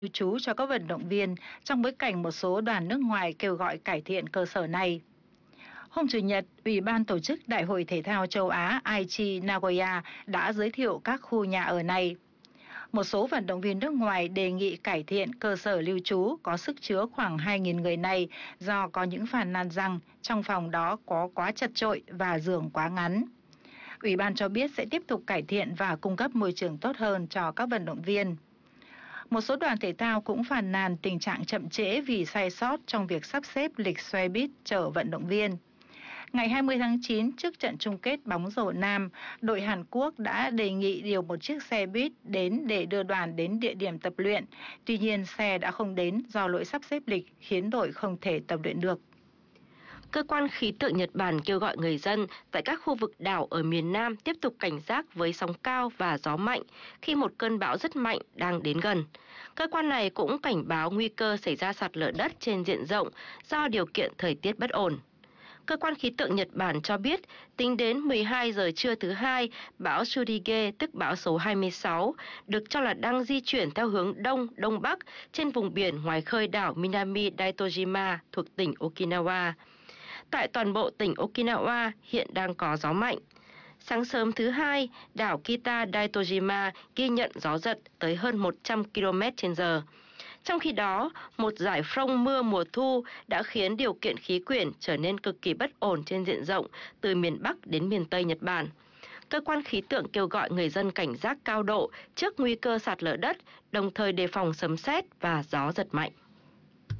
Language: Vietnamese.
lưu trú cho các vận động viên trong bối cảnh một số đoàn nước ngoài kêu gọi cải thiện cơ sở này. Hôm Chủ nhật, Ủy ban tổ chức Đại hội Thể thao châu Á Aichi Nagoya đã giới thiệu các khu nhà ở này. Một số vận động viên nước ngoài đề nghị cải thiện cơ sở lưu trú có sức chứa khoảng 2.000 người này do có những phàn nàn rằng trong phòng đó có quá chật chội và giường quá ngắn. Ủy ban cho biết sẽ tiếp tục cải thiện và cung cấp môi trường tốt hơn cho các vận động viên. Một số đoàn thể thao cũng phàn nàn tình trạng chậm trễ vì sai sót trong việc sắp xếp lịch xe buýt chở vận động viên. Ngày 20 tháng 9, trước trận chung kết bóng rổ nam, đội Hàn Quốc đã đề nghị điều một chiếc xe buýt đến để đưa đoàn đến địa điểm tập luyện. Tuy nhiên, xe đã không đến do lỗi sắp xếp lịch khiến đội không thể tập luyện được. Cơ quan khí tượng Nhật Bản kêu gọi người dân tại các khu vực đảo ở miền Nam tiếp tục cảnh giác với sóng cao và gió mạnh khi một cơn bão rất mạnh đang đến gần. Cơ quan này cũng cảnh báo nguy cơ xảy ra sạt lở đất trên diện rộng do điều kiện thời tiết bất ổn. Cơ quan khí tượng Nhật Bản cho biết, tính đến 12 giờ trưa thứ Hai, bão Tsudige, tức bão số 26, được cho là đang di chuyển theo hướng đông-đông bắc trên vùng biển ngoài khơi đảo Minami Daitojima thuộc tỉnh Okinawa. Tại toàn bộ tỉnh Okinawa hiện đang có gió mạnh. Sáng sớm thứ Hai, đảo Kita Daitojima ghi nhận gió giật tới hơn 100 km/h. Trong khi đó, một dải phông mưa mùa thu đã khiến điều kiện khí quyển trở nên cực kỳ bất ổn trên diện rộng từ miền Bắc đến miền Tây Nhật Bản. Cơ quan khí tượng kêu gọi người dân cảnh giác cao độ trước nguy cơ sạt lở đất, đồng thời đề phòng sấm sét và gió giật mạnh.